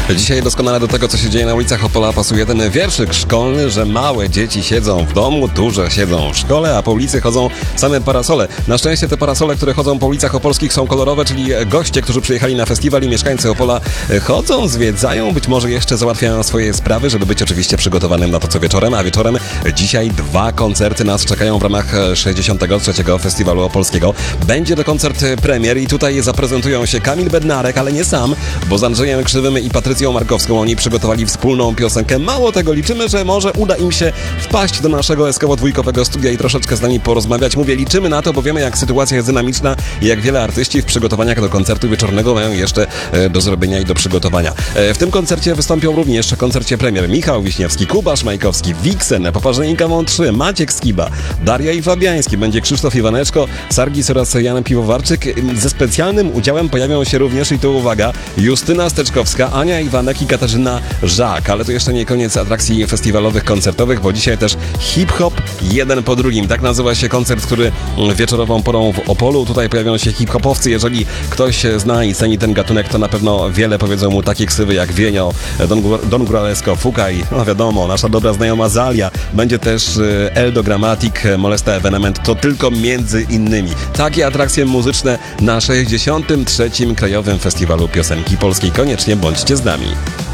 Dzisiaj doskonale do tego, co się dzieje na ulicach Opola, pasuje ten wierszyk szkolny, że małe dzieci siedzą w domu, duże siedzą w szkole, a po ulicy chodzą same parasole. Na szczęście te parasole, które chodzą po ulicach opolskich, są kolorowe, czyli goście, którzy przyjechali na festiwal i mieszkańcy Opola chodzą, zwiedzają, być może jeszcze załatwiają swoje sprawy, żeby być oczywiście przygotowanym na to, co wieczorem, a wieczorem dzisiaj 2 koncerty nas czekają w ramach 63. Festiwalu Opolskiego. Będzie to koncert premier i tutaj zaprezentują się Kamil Bednarek, ale nie sam, bo z Andrzejem Krzywym i Patrycją Markowską oni przygotowali wspólną piosenkę. Mało tego, liczymy, że może uda im się wpaść do naszego eskowo-dwójkowego studia i troszeczkę z nami porozmawiać. Mówię, liczymy na to, bo wiemy, jak sytuacja jest dynamiczna i jak wiele artyści w przygotowaniach do koncertu wieczornego mają jeszcze do zrobienia i do przygotowania. W tym koncercie wystąpią również w koncercie premier Michał Wiśniewski, Kuba Szmajkowski, Wiksen, Poparzenika Wąt 3, Maciek Skiba, Daria i Fabiański, będzie Krzysztof Iwaneczko, Sargis oraz Jan Piwowarczyk. Ze specjalnym udziałem pojawią się również, i tu uwaga, Justyna Steczkowska, Ania Iwanek i Katarzyna Żak. Ale to jeszcze nie koniec atrakcji festiwalowych, koncertowych, bo dzisiaj też hip-hop jeden po drugim. Tak nazywa się koncert, który wieczorową porą w Opolu. Tutaj pojawią się hip-hopowcy. Jeżeli ktoś zna i ceni ten gatunek, to na pewno wiele powiedzą mu takie ksywy jak Wienio, Don Guralesco, Fukaj, no wiadomo, nasza dobra znajoma Zalia. Będzie też Eldo Grammatic, Molesta Evenement, to tylko między innymi. Takie atrakcje muzyczne na 63. Krajowym Festiwalu Piosenki Polskiej. Koniecznie bądźcie z nami.